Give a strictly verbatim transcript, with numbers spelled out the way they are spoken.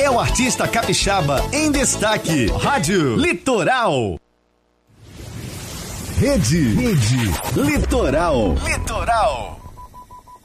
é o artista capixaba em destaque. Rádio Litoral. Rede, Rede Litoral. Litoral.